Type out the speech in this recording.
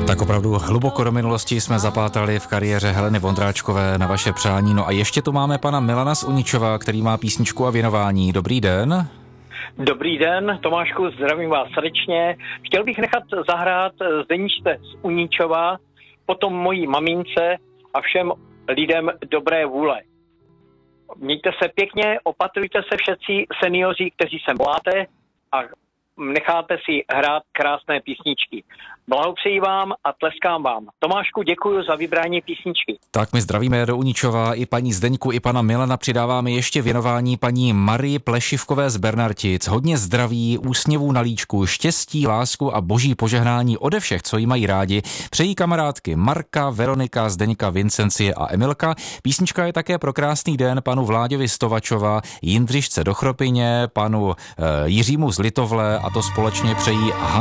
Tak opravdu hluboko do minulosti jsme zapátrali v kariéře Heleny Vondráčkové na vaše přání. No a ještě tu máme pana Milana z Uničova, který má písničku a věnování. Dobrý den. Dobrý den, Tomášku, zdravím vás srdečně. Chtěl bych nechat zahrát Zdeníčce z Uničova, potom mojí mamince a všem lidem dobré vůle. Mějte se pěkně, opatrujte se všetci seniori, kteří sem voláte a necháte si hrát krásné písničky. Blahopřeji vám a tleskám vám. Tomášku, děkuji za vybrání písničky. Tak my zdravíme do Uničova i paní Zdeňku, i pana Milana. Přidáváme ještě věnování paní Marii Plešivkové z Bernartic. Hodně zdraví, úsměvů na líčku, štěstí, lásku a boží požehnání ode všech, co jí mají rádi. Přejí kamarádky Marka, Veronika, Zdeňka, Vincencie a Emilka. Písnička je také pro krásný den panu Vláďovi Stovačova, Jindřišce do Chropyně, panu Jiřímu z Litovle, a to společně přejí